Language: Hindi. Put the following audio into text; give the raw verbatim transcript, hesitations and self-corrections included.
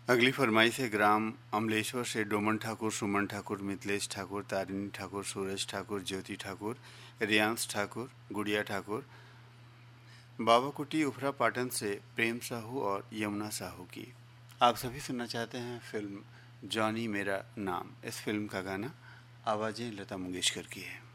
अगली फरमाइश है ग्राम अमलेश्वर से डोमन ठाकुर, सुमन ठाकुर, मिथिलेश ठाकुर, तारिणी ठाकुर, सूरज ठाकुर, ज्योति ठाकुर, रियांश ठाकुर, गुड़िया ठाकुर, बाबाकुटी उफरा पाटन से प्रेम साहू और यमुना साहू की। आप सभी सुनना चाहते हैं फिल्म जॉनी मेरा नाम। इस फिल्म का गाना आवाज़ें लता मंगेशकर की है।